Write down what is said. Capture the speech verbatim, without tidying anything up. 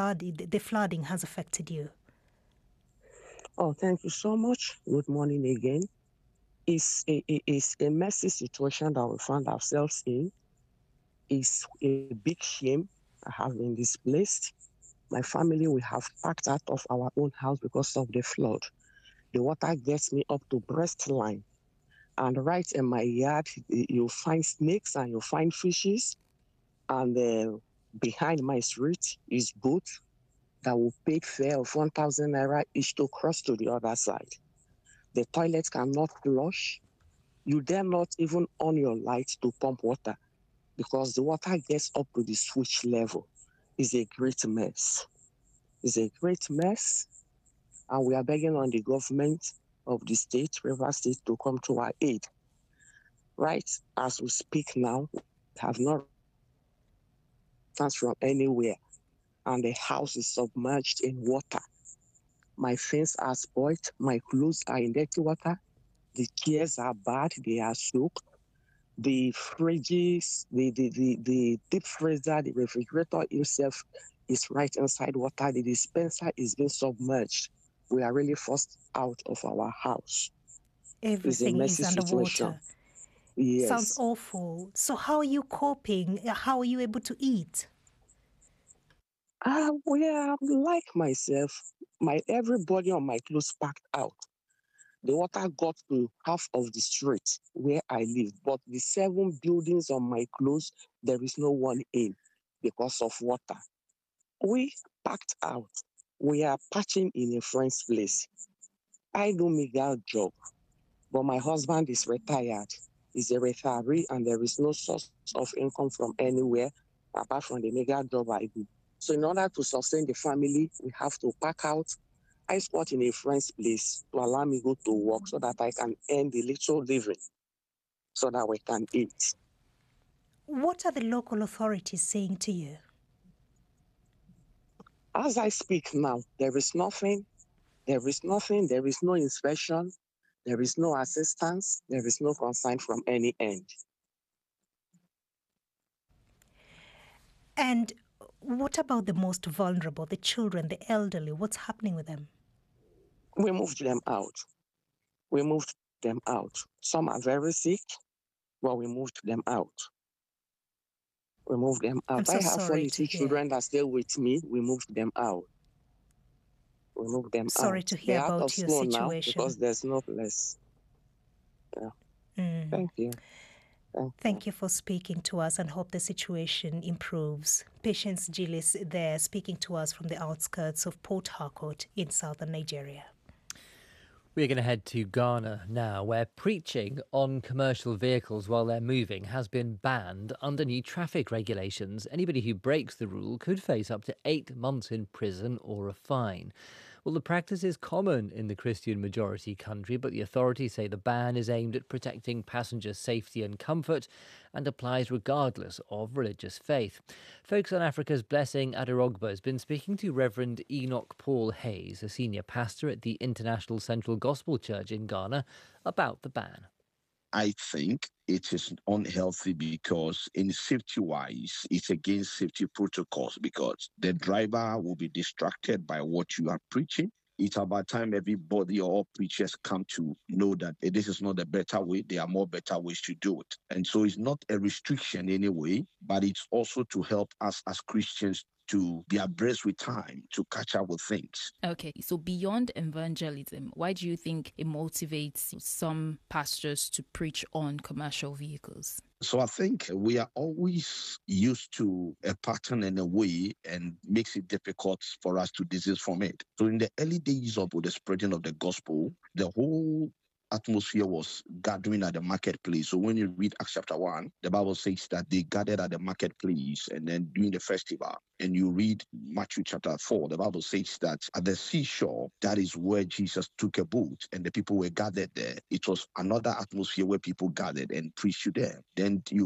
flood, the flooding has affected you? Oh, thank you so much. Good morning again. It's a, it's a messy situation that we found ourselves in. It's a big shame. I have been displaced. My family, we have packed out of our own house because of the flood. The water gets me up to breast line. And right in my yard, you'll find snakes and you'll find fishes. And uh, behind my street is boats that will pay fare of one thousand naira each to cross to the other side. The toilet cannot flush. You dare not even on your light to pump water because the water gets up to the switch level. It's a great mess. It's a great mess. And we are begging on the government of the state, River State, to come to our aid. Right as we speak now, we have not transferred from anywhere, and the house is submerged in water. My fence are spoiled, my clothes are in dirty water, the chairs are bad, they are soaked. The fridges, the, the, the, the deep freezer, the refrigerator itself is right inside water. The dispenser is being submerged. We are really forced out of our house. Everything is underwater. Yes. Sounds awful. So how are you coping? How are you able to eat? Uh, well, like myself, my everybody on my clothes packed out. The water got to half of the street where I live, but the seven buildings on my clothes, there is no one in because of water. We packed out. We are patching in a friend's place. I do mega job, but my husband is retired. He's a retiree, and there is no source of income from anywhere apart from the mega job I do. So in order to sustain the family, we have to pack out. I squat in a friend's place to allow me go to work so that I can earn the little living so that we can eat. What are the local authorities saying to you? As I speak now, there is nothing, there is nothing, there is no inspection, there is no assistance, there is no concern from any end. And what about the most vulnerable, the children, the elderly? What's happening with them? We moved them out. We moved them out. Some are very sick, but we moved them out. We moved them out. I'm so I have four sorry little to hear. children that stay with me. We moved them out. We moved them Sorry out. to hear They're out about of your school now situation. because there's no place. Yeah. Mm. Thank you. Thank, Thank you for speaking to us and hope the situation improves. Patience Gillis there speaking to us from the outskirts of Port Harcourt in southern Nigeria. We're going to head to Ghana now, where preaching on commercial vehicles while they're moving has been banned under new traffic regulations. Anybody who breaks the rule could face up to eight months in prison or a fine. Well, the practice is common in the Christian majority country, but the authorities say the ban is aimed at protecting passenger safety and comfort and applies regardless of religious faith. Folks on Africa's Blessing Adirogba has been speaking to Reverend Enoch Paul Hayes, a senior pastor at the International Central Gospel Church in Ghana, about the ban. I think it is unhealthy because in safety-wise, it's against safety protocols because the driver will be distracted by what you are preaching. It's about time everybody or all preachers come to know that this is not a better way. There are more better ways to do it. And so it's not a restriction anyway, but it's also to help us as Christians to be abreast with time, to catch up with things. Okay, so beyond evangelism, why do you think it motivates some pastors to preach on commercial vehicles? So I think we are always used to a pattern and a way and makes it difficult for us to desist from it. So in the early days of the spreading of the gospel, the whole atmosphere was gathering at the marketplace. So when you read Acts chapter one, the Bible says that they gathered at the marketplace and then during the festival. And you read Matthew chapter four, the Bible says that at the seashore, that is where Jesus took a boat and the people were gathered there. It was another atmosphere where people gathered and preached to them. Then you